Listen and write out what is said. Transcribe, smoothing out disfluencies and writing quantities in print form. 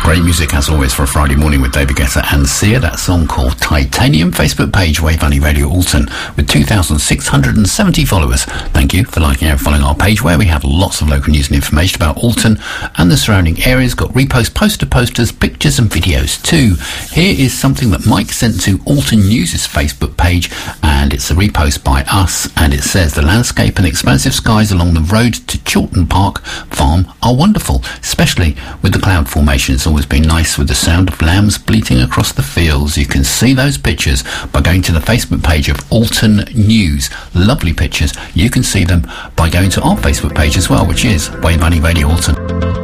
Great music as always for a Friday morning with David Guetta and Sia. That song called Titanium. Facebook page Wave Valley Radio Alton with 2,670 followers. Thank you for liking and following our page where we have lots of local news and information about Alton and the surrounding areas. Got repost, posters, pictures and videos too. Here is something that Mike sent to Alton News' Facebook page, and it's a repost by us, and it says the landscape and expansive skies along the road to Chilton Park Farm are wonderful, especially with the cloud formation. It's always been nice with the sound of lambs bleating across the fields. You can see those pictures by going to the Facebook page of Alton News. Lovely pictures. You can see them by going to our Facebook page as well, which is Wave Valley Radio Alton.